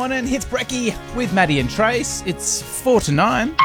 morning. It's Brecky with Maddie and Trace. It's 4 to 9.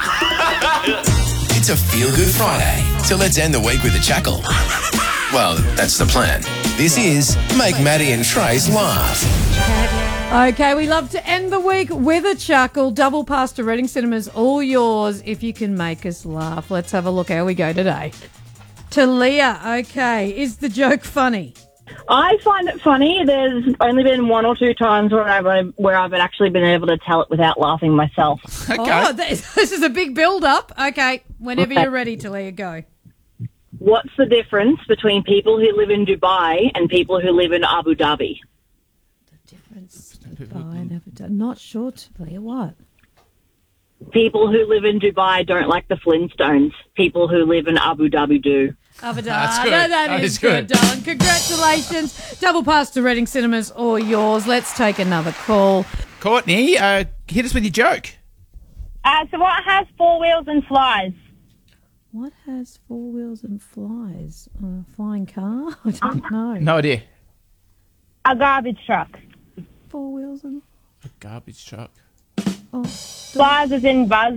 It's a feel-good Friday, so let's end the week with a chuckle. Well, that's the plan. This is Make Maddie and Trace Laugh. Okay, we love to end the week with a chuckle. Double pass to Reading Cinemas, all yours if you can make us laugh. Let's have a look how we go today. To Leah, okay, is the joke funny? I find it funny. There's only been one or two times where I've actually been able to tell it without laughing myself. Okay. Oh, this is a big build-up. Okay, whenever you're ready, Talia, go. What's the difference between people who live in Dubai and people who live in Abu Dhabi? The difference. Dubai, never done. Not sure, Talia. What? People who live in Dubai don't like the Flintstones. People who live in Abu Dhabi do. Abu Dhabi. That's good. That is good, darling. Congratulations. Double pass to Reading Cinemas, all yours. Let's take another call. Courtney, hit us with your joke. So what has four wheels and flies? What has four wheels and flies? A flying car? I don't know. No idea. A garbage truck. Four wheels and... A garbage truck. Oh, Flies as in buzz.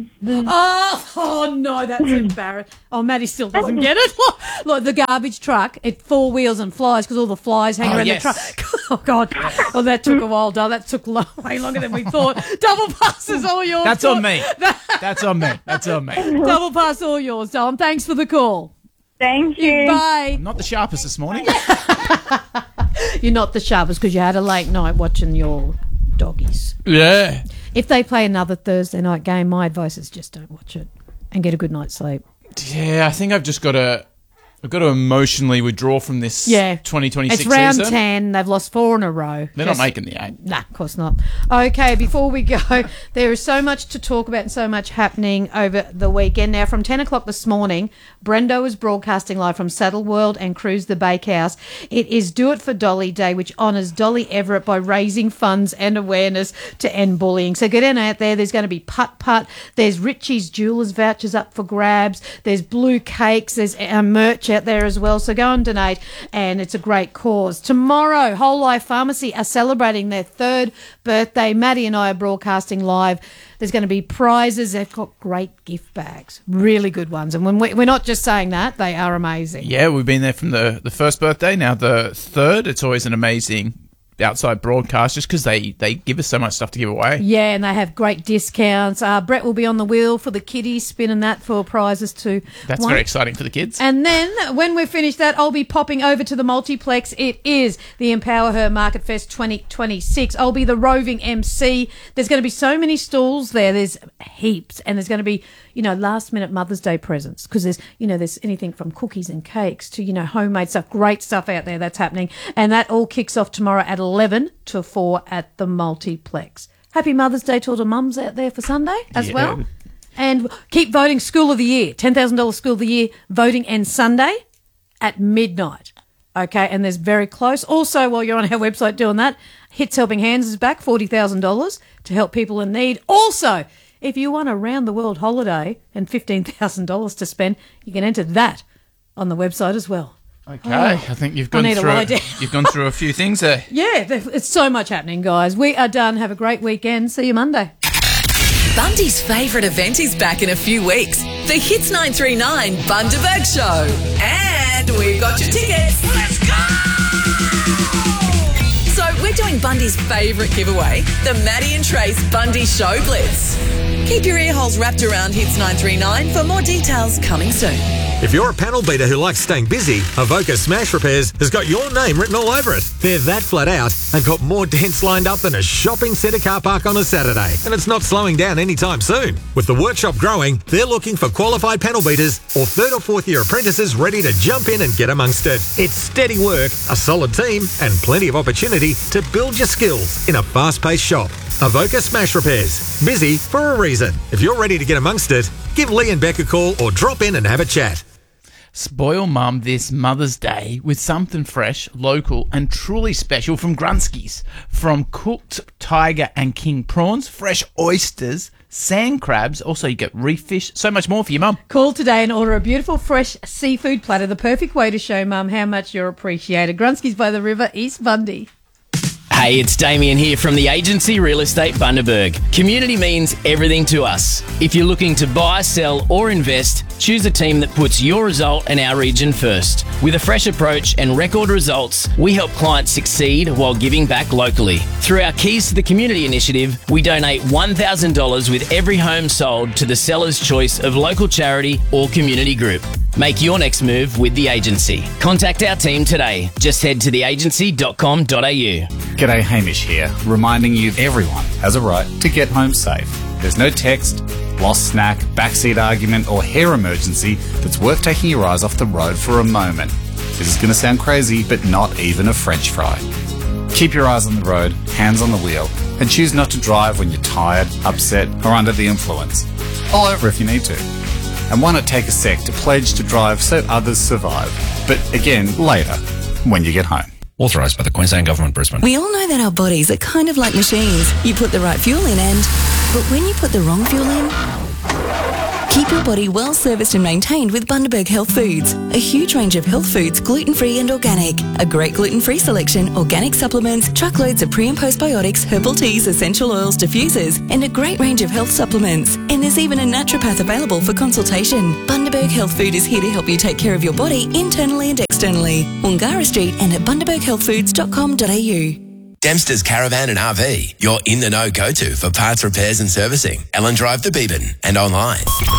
oh no, that's embarrassing. Oh, Maddie still doesn't get it. Look, the garbage truck, it four wheels and flies because all the flies hang around yes. the truck. Oh, God. Well, that took a while, darling. That took way longer than we thought. Double passes all yours. That's on me. That's on me. That's on me. Double pass all yours, darling. Thanks for the call. Thank you. Bye. I'm not the sharpest this morning. You're not the sharpest because you had a late night watching your doggies. Yeah. If they play another Thursday night game, my advice is just don't watch it and get a good night's sleep. Yeah, I think I've got to emotionally withdraw from this 2026 It's round season. 10. They've lost 4 in a row. They're not making the 8. Nah, of course not. Okay, before we go, there is so much to talk about and so much happening over the weekend. Now, from 10 o'clock this morning, Brendo is broadcasting live from Saddle World and Cruise the Bakehouse. It is Do It for Dolly Day, which honours Dolly Everett by raising funds and awareness to end bullying. So get in out there. There's going to be putt-putt. There's Richie's Jewelers vouchers up for grabs. There's blue cakes. There's merch out there as well. So go and donate, and it's a great cause. Tomorrow, Whole Life Pharmacy are celebrating their 3rd birthday. Maddie and I are broadcasting live. There's going to be prizes. They've got great gift bags, really good ones. And when we're not just saying that, they are amazing. Yeah, we've been there from the first birthday, now the 3rd. It's always an amazing outside broadcast just because they give us so much stuff to give away. Yeah, and they have great discounts. Brett will be on the wheel for the kiddies, spinning that for prizes too. That's very exciting for the kids. And then when we've finished that, I'll be popping over to the multiplex. It is the Empower Her Market Fest 2026. I'll be the roving MC. There's going to be so many stalls there. There's heaps. And there's going to be, last minute Mother's Day presents because there's anything from cookies and cakes to, homemade stuff. Great stuff out there that's happening. And that all kicks off tomorrow at 11 to 4 at the multiplex. Happy Mother's Day to all the mums out there for Sunday as well. And keep voting School of the Year, $10,000 School of the Year, voting ends Sunday at midnight. Okay, and there's very close. Also, while you're on our website doing that, Hits Helping Hands is back, $40,000 to help people in need. Also, if you want a round-the-world holiday and $15,000 to spend, you can enter that on the website as well. Okay, I think you've gone through a few things there. Yeah, it's so much happening, guys. We are done. Have a great weekend. See you Monday. Bundy's favourite event is back in a few weeks. The Hits 939 Bundaberg Show. And we've got your tickets. Let's go! So we're doing Bundy's favourite giveaway, the Maddie and Trace Bundy Show Blitz. Keep your ear holes wrapped around Hits 939 for more details coming soon. If you're a panel beater who likes staying busy, Avoca Smash Repairs has got your name written all over it. They're that flat out and got more dents lined up than a shopping centre car park on a Saturday. And it's not slowing down anytime soon. With the workshop growing, they're looking for qualified panel beaters or 3rd or 4th year apprentices ready to jump in and get amongst it. It's steady work, a solid team, and plenty of opportunity to build your skills in a fast-paced shop. Avoca Smash Repairs. Busy for a reason. If you're ready to get amongst it, give Lee and Beck a call or drop in and have a chat. Spoil Mum this Mother's Day with something fresh, local and truly special from Grunskies. From cooked tiger and king prawns, fresh oysters, sand crabs, also you get reef fish, so much more for your mum. Call today and order a beautiful fresh seafood platter, the perfect way to show Mum how much you're appreciated. Grunskies by the River, East Bundy. Hey, it's Damien here from the agency Real Estate Bundaberg. Community means everything to us. If you're looking to buy, sell or invest, choose a team that puts your result and our region first. With a fresh approach and record results, we help clients succeed while giving back locally. Through our Keys to the Community initiative, we donate $1,000 with every home sold to the seller's choice of local charity or community group. Make your next move with the agency. Contact our team today. Just head to theagency.com.au. G'day, Hamish here, reminding you everyone has a right to get home safe. There's no text, lost snack, backseat argument or hair emergency that's worth taking your eyes off the road for a moment. This is going to sound crazy, but not even a French fry. Keep your eyes on the road, hands on the wheel, and choose not to drive when you're tired, upset or under the influence. Pull over if you need to. And why not take a sec to pledge to drive so others survive? But again, later, when you get home. Authorised by the Queensland Government, Brisbane. We all know that our bodies are kind of like machines. You put the right fuel in but when you put the wrong fuel in, keep your body well serviced and maintained with Bundaberg Health Foods. A huge range of health foods, gluten-free and organic. A great gluten-free selection, organic supplements, truckloads of pre- and postbiotics, herbal teas, essential oils, diffusers, and a great range of health supplements. And there's even a naturopath available for consultation. Bundaberg Health Food is here to help you take care of your body internally and externally. Wangara Street and at bundaberghealthfoods.com.au. Dempster's Caravan and RV, your in-the-know go-to for parts repairs and servicing. Ellen Drive to Beebyn and online.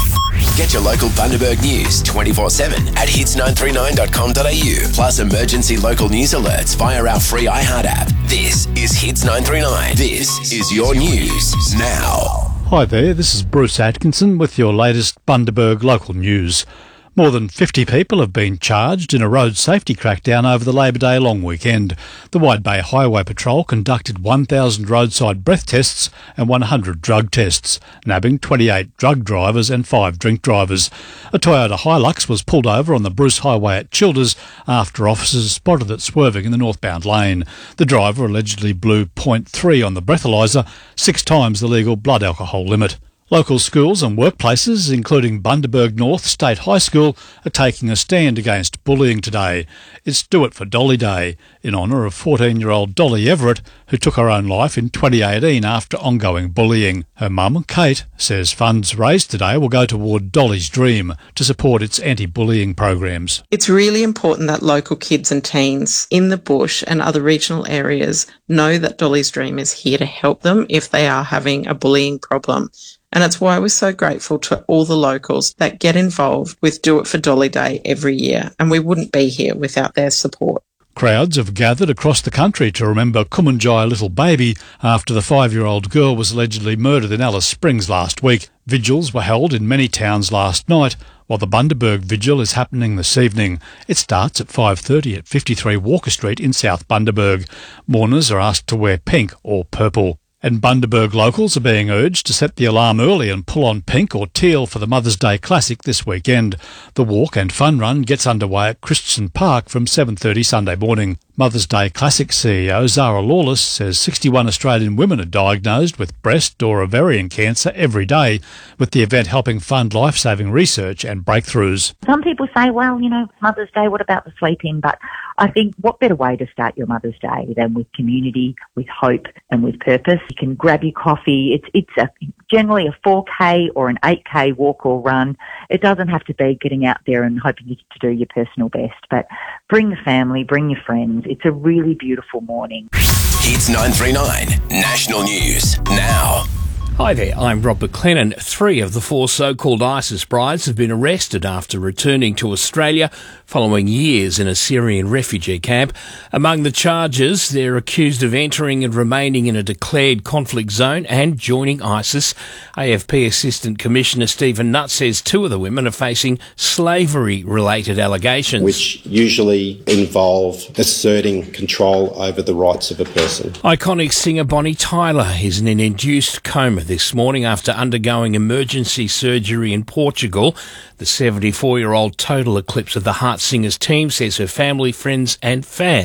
Get your local Bundaberg news 24/7 at hits939.com.au. Plus emergency local news alerts via our free iHeart app. This is Hits 939. This is your news now. Hi there, this is Bruce Atkinson with your latest Bundaberg local news. More than 50 people have been charged in a road safety crackdown over the Labor Day long weekend. The Wide Bay Highway Patrol conducted 1,000 roadside breath tests and 100 drug tests, nabbing 28 drug drivers and 5 drink drivers. A Toyota Hilux was pulled over on the Bruce Highway at Childers after officers spotted it swerving in the northbound lane. The driver allegedly blew .3 on the breathalyser, 6 times the legal blood alcohol limit. Local schools and workplaces, including Bundaberg North State High School, are taking a stand against bullying today. It's Do It for Dolly Day, in honour of 14-year-old Dolly Everett, who took her own life in 2018 after ongoing bullying. Her mum, Kate, says funds raised today will go toward Dolly's Dream to support its anti-bullying programs. It's really important that local kids and teens in the bush and other regional areas know that Dolly's Dream is here to help them if they are having a bullying problem. And it's why we're so grateful to all the locals that get involved with Do It for Dolly Day every year, and we wouldn't be here without their support. Crowds have gathered across the country to remember Kumanjai Little Baby after the 5-year-old girl was allegedly murdered in Alice Springs last week. Vigils were held in many towns last night, while the Bundaberg Vigil is happening this evening. It starts at 5:30 at 53 Walker Street in South Bundaberg. Mourners are asked to wear pink or purple. And Bundaberg locals are being urged to set the alarm early and pull on pink or teal for the Mother's Day Classic this weekend. The walk and fun run gets underway at Christensen Park from 7:30 Sunday morning. Mother's Day Classic CEO Zara Lawless says 61 Australian women are diagnosed with breast or ovarian cancer every day, with the event helping fund life-saving research and breakthroughs. Some people say, well, Mother's Day, what about the sleep-in? But I think what better way to start your Mother's Day than with community, with hope and with purpose. You can grab your coffee. It's generally a 4K or an 8K walk or run. It doesn't have to be getting out there and hoping to do your personal best, but bring the family, bring your friends. It's a really beautiful morning. Hits 939 National News now. Hi there, I'm Rob McLennan. 3 of the 4 so-called ISIS brides have been arrested after returning to Australia following years in a Syrian refugee camp. Among the charges, they're accused of entering and remaining in a declared conflict zone and joining ISIS. AFP Assistant Commissioner Stephen Nutt says 2 of the women are facing slavery-related allegations, which usually involve asserting control over the rights of a person. Iconic singer Bonnie Tyler is in an induced coma this morning after undergoing emergency surgery in Portugal. The 74-year-old total eclipse of the Heart Singers team says her family, friends and fans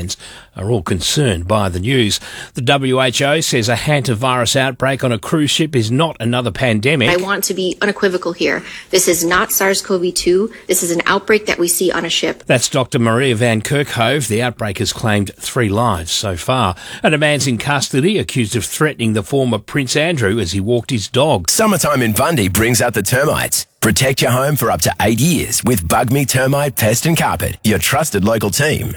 are all concerned by the news. The WHO says a hantavirus outbreak on a cruise ship is not another pandemic. I want to be unequivocal here. This is not SARS-CoV-2. This is an outbreak that we see on a ship. That's Dr. Maria Van Kerkhove. The outbreak has claimed 3 lives so far. And a man's in custody accused of threatening the former Prince Andrew as he walked his dog. Summertime in Bundy brings out the termites. Protect your home for up to 8 years with Bug Me Termite Pest and Carpet, your trusted local team.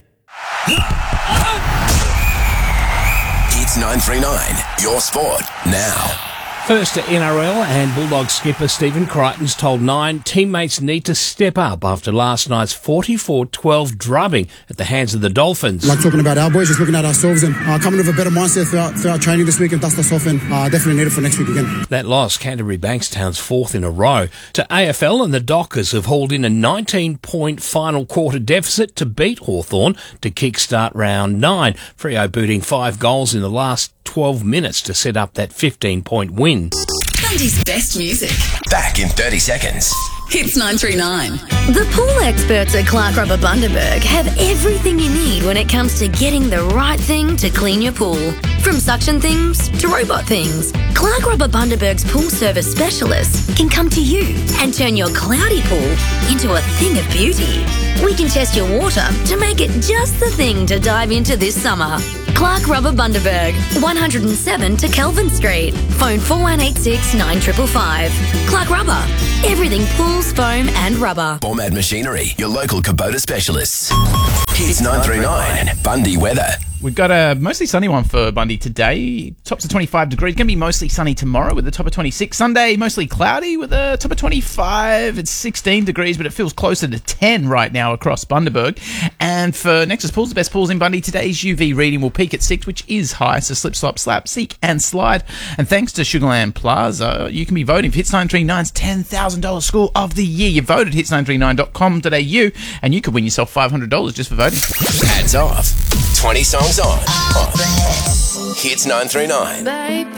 Hits 939, your sport now. First to NRL, and Bulldogs skipper Stephen Crichton's told Nine teammates need to step up after last night's 44-12 drubbing at the hands of the Dolphins. Like talking about our boys, just looking at ourselves and coming with a better mindset throughout training this week and dust us off, and definitely need it for next week again. That loss, Canterbury Bankstown's 4th in a row. To AFL, and the Dockers have hauled in a 19-point final quarter deficit to beat Hawthorn to kickstart round 9. Freo booting 5 goals in the last 12 minutes to set up that 15-point win. Bundy's best music. Back in 30 seconds. Hits 939. The pool experts at Clark Rubber Bundaberg have everything you need when it comes to getting the right thing to clean your pool. From suction things to robot things, Clark Rubber Bundaberg's pool service specialists can come to you and turn your cloudy pool into a thing of beauty. We can test your water to make it just the thing to dive into this summer. Clark Rubber Bundaberg, 107 to Kelvin Street. Phone 4186 9555. Clark Rubber. Everything pools, foam and rubber. Formad Machinery, your local Kubota specialists. Hits 939, Bundy weather. We've got a mostly sunny one for Bundy today. Tops of 25 degrees. Going to be mostly sunny tomorrow with a top of 26. Sunday, mostly cloudy with a top of 25. It's 16 degrees, but it feels closer to 10 right now across Bundaberg. And for Nexus Pools, the best pools in Bundy, today's UV reading will peak at 6, which is high. So slip, slop, slap, seek and slide. And thanks to Sugarland Plaza, you can be voting for Hits 939's $10,000 School of the Year. You voted hits939.com.au and you could win yourself $500 just for voting. Ads off. 20 songs on. Hits 939.